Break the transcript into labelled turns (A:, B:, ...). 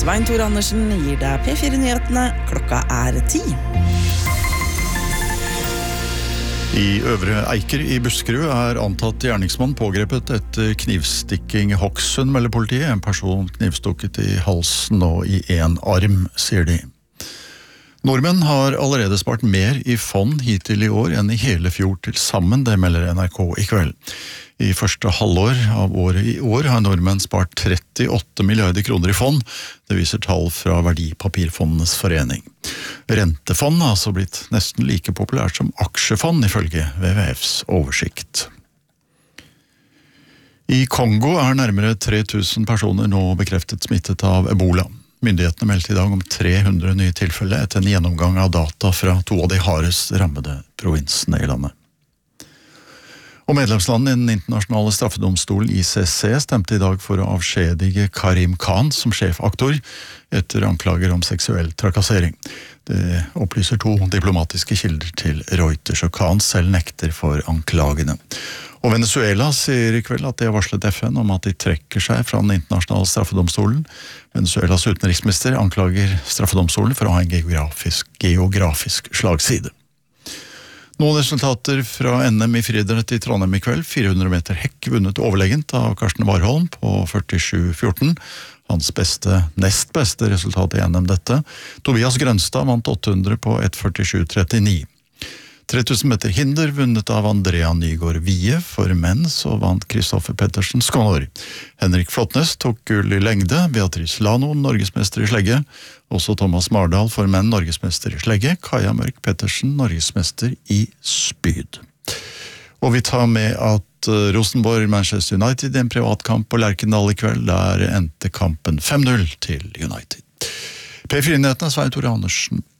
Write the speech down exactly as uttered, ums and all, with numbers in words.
A: Svein Tore Andersen gir deg P fire-nyhetene. Klokka er ti.
B: I Øvre Eiker i Buskerud er antatt gjerningsmann pågrepet etter knivstikking i Hokksund, melder politiet. En person knivstukket i halsen og i en arm, sier de. Nordmenn har allerede spart mer i fond hittil i år enn i hele fjor til sammen, det melder N R K i kveld. I første halvår av året i år har nordmenn spart trettiåtte milliarder kroner i fond. Det viser tall fra Verdipapirfondenes forening. Rentefond har altså blitt nesten like populært som aksjefond, ifølge W W Fs oversikt. I Kongo er nærmere tre tusen personer nå bekreftet smittet av Ebola. Myndighetene meldte i dag om tre hundre nye tilfeller etter en gjennomgang av data fra to av de hardest rammede provinsene i landet. Og medlemslandene i den internasjonale straffedomstolen I C C stemte i dag for å avskjedige Karim Khan som sjefaktor etter anklager om seksuell trakassering. Det opplyser to diplomatiske kilder til Reuters, og Khan selv nekter for anklagene. Og Venezuela sier i kveld at de har varslet F N om at de trekker seg fra den internasjonale straffedomstolen. Venezuelas utenriksminister anklager straffedomstolen for å ha en geografisk, geografisk slagside. Noen resultater fra N M i friidrett i Trondheim i kveld. fire hundre meter hekk vunnet overlegent av Karsten Warholm på førtisju fjorten. Hans beste, nest beste resultat i N M dette. Tobias Grønstad vant åtte hundre på ett førtisju trettini. tre tusen meter hinder vunnet av Andrea Nygaard Vie. For menn så vant Kristoffer Pettersen skår. Henrik Flottnes tok gull i lengde. Beatrice Lano, norgesmester i slegge. Også Thomas Mardal for menn, norgesmester i slegge. Kaja Mørk Pettersen, norgesmester i spyd. Og vi tar med at Rosenborg-Manchester United i en privatkamp på Lerkendal i kveld. Der endte kampen fem null til United. P fire-nyhetene, Svein Tore Andersen.